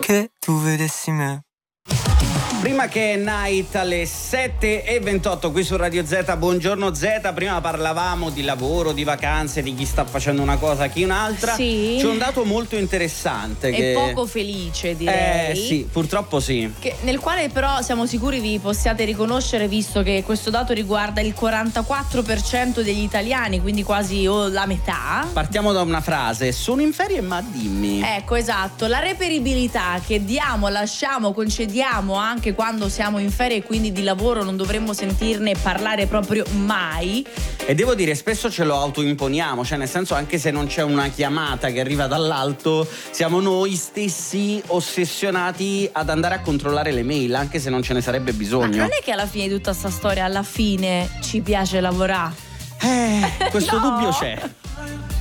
che tu vedessi me. Prima che Night alle 7:28 qui su Radio Z, buongiorno Z. Prima parlavamo di lavoro, di vacanze, di chi sta facendo una cosa, chi un'altra. Sì. C'è un dato molto interessante E poco felice, direi. Sì, purtroppo sì. Nel quale però siamo sicuri vi possiate riconoscere, visto che questo dato riguarda il 44% degli italiani, quindi quasi la metà. Partiamo da una frase: sono in ferie ma dimmi. Ecco, esatto, la reperibilità che diamo, lasciamo, concediamo anche quando siamo in ferie e quindi di lavoro non dovremmo sentirne parlare proprio mai. E devo dire, spesso ce lo autoimponiamo, cioè nel senso, anche se non c'è una chiamata che arriva dall'alto, siamo noi stessi ossessionati ad andare a controllare le mail, anche se non ce ne sarebbe bisogno. Ma non è che alla fine di tutta sta storia, alla fine ci piace lavorare? Questo No. dubbio c'è.